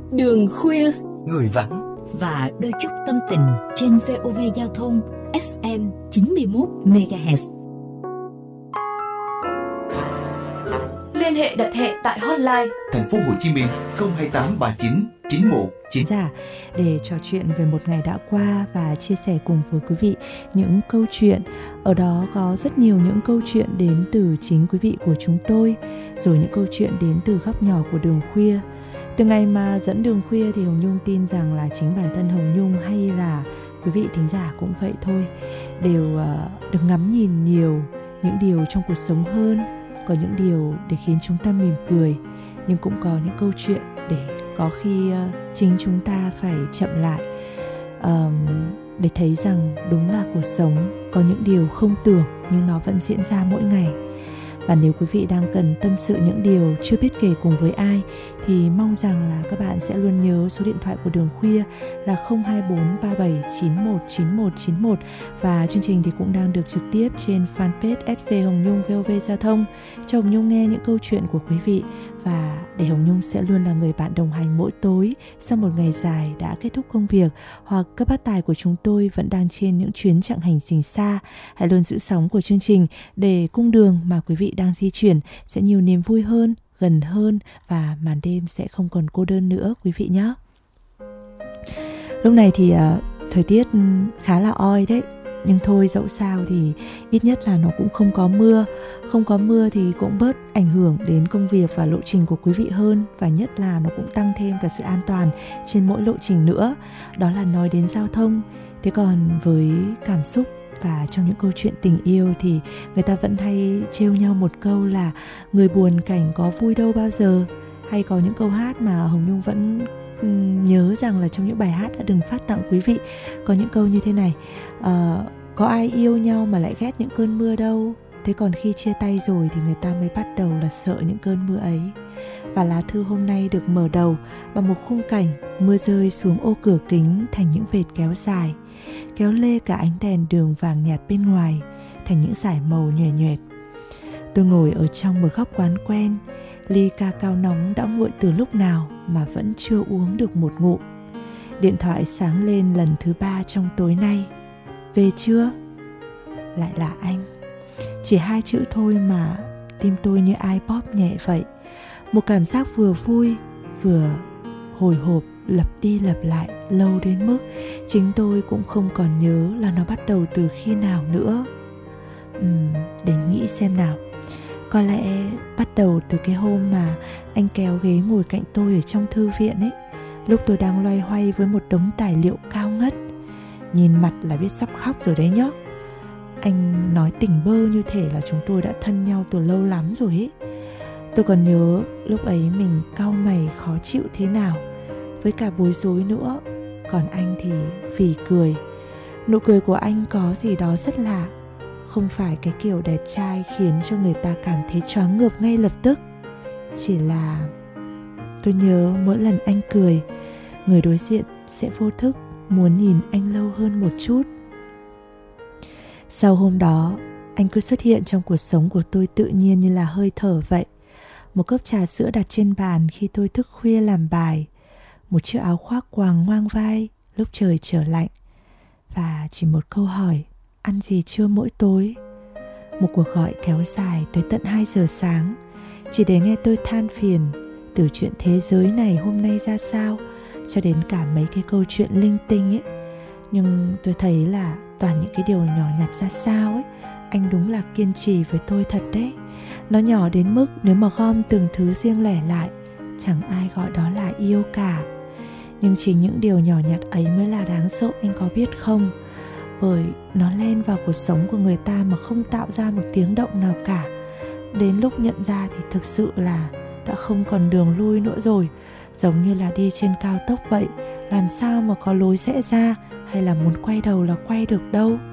Đường khuya, người vắng và đôi chút tâm tình trên VOV Giao thông FM 91 MHz. Liên hệ đặt hẹn tại hotline Thành phố Hồ Chí Minh 02839 919 để trò chuyện về một ngày đã qua và chia sẻ cùng với quý vị những câu chuyện. Ở đó có rất nhiều những câu chuyện đến từ chính quý vị của chúng tôi, rồi những câu chuyện đến từ góc nhỏ của đường khuya. Từ ngày mà dẫn đường khuya thì Hồng Nhung tin rằng là chính bản thân Hồng Nhung hay là quý vị thính giả cũng vậy thôi, đều được ngắm nhìn nhiều những điều trong cuộc sống hơn. Có những điều để khiến chúng ta mỉm cười, nhưng cũng có những câu chuyện để có khi chính chúng ta phải chậm lại để thấy rằng đúng là cuộc sống có những điều không tưởng nhưng nó vẫn diễn ra mỗi ngày. Và nếu quý vị đang cần tâm sự những điều chưa biết kể cùng với ai thì mong rằng là các bạn sẽ luôn nhớ số điện thoại của Đường Khuya là 02437919191. Và chương trình thì cũng đang được trực tiếp trên fanpage FC Hồng Nhung VOV Giao thông, cho Hồng Nhung nghe những câu chuyện của quý vị, và để Hồng Nhung sẽ luôn là người bạn đồng hành mỗi tối sau một ngày dài đã kết thúc công việc, hoặc các bác tài của chúng tôi vẫn đang trên những chuyến chặng hành trình xa. Hãy luôn giữ sóng của chương trình để cung đường mà quý vị đang di chuyển sẽ nhiều niềm vui hơn, gần hơn, và màn đêm sẽ không còn cô đơn nữa quý vị nhé. Lúc này thì thời tiết khá là oi đấy, nhưng thôi dẫu sao thì ít nhất là nó cũng không có mưa. Không có mưa thì cũng bớt ảnh hưởng đến công việc và lộ trình của quý vị hơn, và nhất là nó cũng tăng thêm cả sự an toàn trên mỗi lộ trình nữa. Đó là nói đến giao thông. Thế còn với cảm xúc và trong những câu chuyện tình yêu thì người ta vẫn hay trêu nhau một câu là người buồn cảnh có vui đâu bao giờ. Hay có những câu hát mà Hồng Nhung vẫn nhớ rằng là trong những bài hát đã từng phát tặng quý vị, có những câu như thế này: có ai yêu nhau mà lại ghét những cơn mưa đâu, thế còn khi chia tay rồi thì người ta mới bắt đầu là sợ những cơn mưa ấy. Và lá thư hôm nay được mở đầu bằng một khung cảnh mưa rơi xuống ô cửa kính thành những vệt kéo dài, kéo lê cả ánh đèn đường vàng nhạt bên ngoài thành những dải màu nhòe nhoẹt. Tôi ngồi ở trong một góc quán quen, ly ca cao nóng đã nguội từ lúc nào mà vẫn chưa uống được một ngụm. Điện thoại sáng lên lần thứ 3 trong tối nay. Về chưa? Lại là anh. Chỉ 2 chữ thôi mà tim tôi như ai bóp nhẹ vậy. Một cảm giác vừa vui vừa hồi hộp lặp đi lặp lại lâu đến mức chính tôi cũng không còn nhớ là nó bắt đầu từ khi nào nữa. Để nghĩ xem nào. Có lẽ bắt đầu từ cái hôm mà anh kéo ghế ngồi cạnh tôi ở trong thư viện ấy, lúc tôi đang loay hoay với một đống tài liệu cao ngất. Nhìn mặt là biết sắp khóc rồi đấy nhá. Anh nói tỉnh bơ như thể là chúng tôi đã thân nhau từ lâu lắm rồi ấy. Tôi còn nhớ lúc ấy mình cau mày khó chịu thế nào, với cả bối rối nữa. Còn anh thì phì cười. Nụ cười của anh có gì đó rất lạ, không phải cái kiểu đẹp trai khiến cho người ta cảm thấy choáng ngợp ngay lập tức. Chỉ là tôi nhớ mỗi lần anh cười, người đối diện sẽ vô thức muốn nhìn anh lâu hơn một chút. Sau hôm đó, anh cứ xuất hiện trong cuộc sống của tôi tự nhiên như là hơi thở vậy. Một cốc trà sữa đặt trên bàn khi tôi thức khuya làm bài, một chiếc áo khoác quàng ngoang vai lúc trời trở lạnh, và chỉ một câu hỏi: ăn gì trưa mỗi tối. Một cuộc gọi kéo dài tới tận 2 giờ sáng, chỉ để nghe tôi than phiền từ chuyện thế giới này hôm nay ra sao cho đến cả mấy cái câu chuyện linh tinh ấy. Nhưng tôi thấy là toàn những cái điều nhỏ nhặt ra sao ấy, anh đúng là kiên trì với tôi thật đấy. Nó nhỏ đến mức nếu mà gom từng thứ riêng lẻ lại, chẳng ai gọi đó là yêu cả. Nhưng chính những điều nhỏ nhặt ấy mới là đáng sợ, anh có biết không? Bởi nó len vào cuộc sống của người ta mà không tạo ra một tiếng động nào cả. Đến lúc nhận ra thì thực sự là đã không còn đường lui nữa rồi. Giống như là đi trên cao tốc vậy, làm sao mà có lối rẽ ra hay là muốn quay đầu là quay được đâu.